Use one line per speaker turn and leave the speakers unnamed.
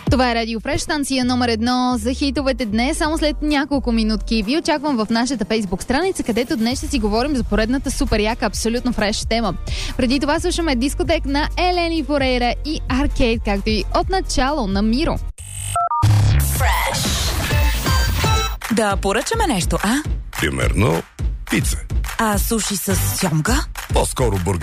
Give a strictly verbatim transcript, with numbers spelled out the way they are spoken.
Това е Радио Фреш, станция номер едно за хитовете днес. Само след няколко минутки ви очаквам в нашата Фейсбук страница, където днес ще си говорим за поредната супер яка, абсолютно фреш тема. Преди това слушаме дискотек на Елени Форейра и Аркейд, както и от начало на Миро.
Fresh. Да поръчаме нещо, а?
Примерно пица.
А суши с сьомга?
По-скоро бургер.